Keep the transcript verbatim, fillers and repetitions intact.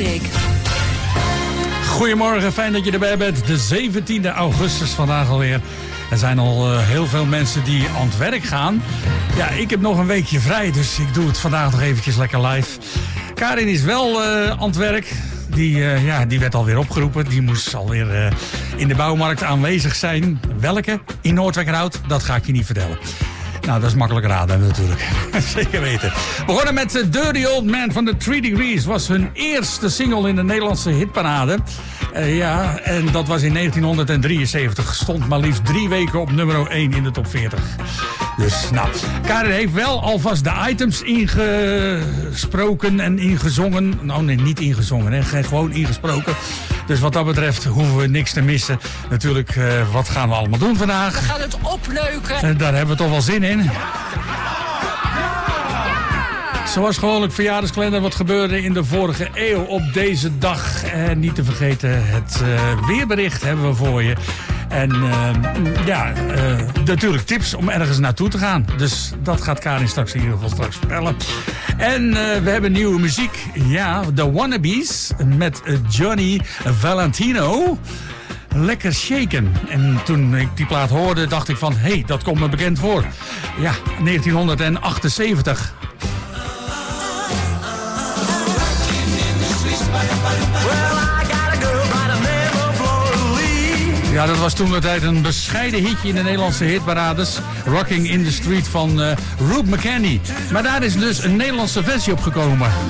Nieuwsbreak. Goedemorgen, fijn dat je erbij bent. De zeventiende augustus vandaag alweer. Er zijn al uh, heel veel mensen die aan het werk gaan. Ja, ik heb nog een weekje vrij, dus ik doe het vandaag nog eventjes lekker live. Karin is wel uh, aan het werk. Die, uh, ja, die werd alweer opgeroepen. Die moest alweer uh, in de bouwmarkt aanwezig zijn. Welke? In Noordwijkerhout? Dat ga ik je niet vertellen. Nou, dat is makkelijk raden natuurlijk. Zeker weten. We begonnen met uh, Dirty Old Man van de Three Degrees. Was hun eerste single in de Nederlandse hitparade. Uh, ja, en dat was in negentienhonderddrieënzeventig. Stond maar liefst drie weken op nummer één in de top veertig. Dus, nou, Karin heeft wel alvast de items ingesproken en ingezongen. Nou, nee, niet ingezongen, hè. Gewoon ingesproken. Dus wat dat betreft hoeven we niks te missen. Natuurlijk, uh, wat gaan we allemaal doen vandaag? We gaan het opleuken. En daar hebben we toch wel zin in. Zoals gewoonlijk verjaardagskalender, wat gebeurde in de vorige eeuw op deze dag. En niet te vergeten, het uh, weerbericht hebben we voor je. En uh, ja, uh, natuurlijk tips om ergens naartoe te gaan. Dus dat gaat Karin straks in ieder geval straks vertellen. En uh, we hebben nieuwe muziek. Ja, The Wannabes met uh, Johnny Valentino. Lekker shaken. En toen ik die plaat hoorde, dacht ik van... hé, hey, dat komt me bekend voor. Ja, negentienhonderdachtenzeventig. Ja, dat was toen de tijd een bescheiden hitje in de Nederlandse hitparades. Rocking in the Street van uh, Rube McKinney. Maar daar is dus een Nederlandse versie op gekomen.